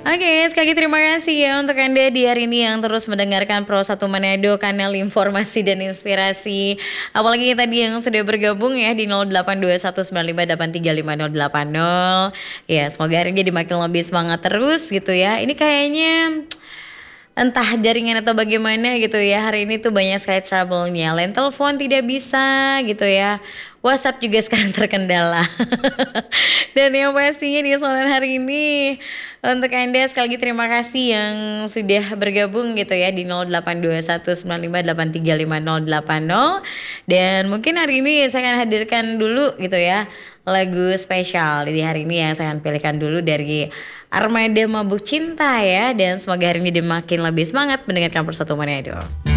Oke, sekali lagi terima kasih ya untuk Anda di hari ini yang terus mendengarkan Pro 1 Manado, kanal informasi dan inspirasi. Apalagi tadi yang sudah bergabung ya di 082195835080. Ya, semoga hari ini jadi makin lebih semangat terus gitu ya. Ini kayaknya entah jaringan atau bagaimana gitu ya, hari ini tuh banyak sekali trouble-nya. Line telepon tidak bisa gitu ya. WhatsApp juga sekarang terkendala. Dan yang pastinya di sore hari ini untuk Anda sekali lagi terima kasih yang sudah bergabung gitu ya di 082195835080. Dan mungkin hari ini saya akan hadirkan dulu gitu ya lagu spesial di hari ini yang saya akan pilihkan dulu dari Armada Mabuk Cinta ya. Dan semoga hari ini dia makin lebih semangat mendengarkan Persatu Manado.